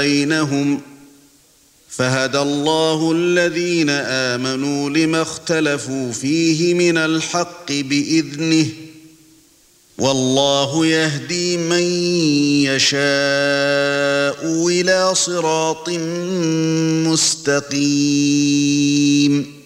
بينهم فهدى الله الذين آمنوا لما اختلفوا فيه من الحق بإذنه والله يهدي من يشاء إلى صراط مستقيم